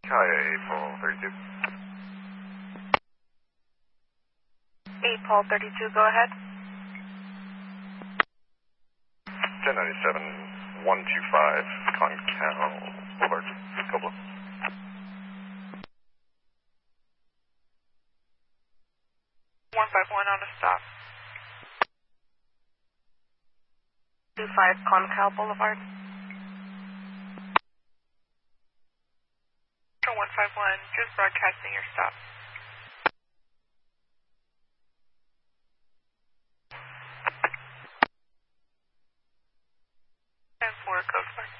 Hi, Paul 32. 8 Paul 32, go ahead. 1097, 125, Concal Boulevard, Cobble. 151 on a stop. 25 Concal Boulevard. 151, just broadcasting your stop. 10-4, code 4.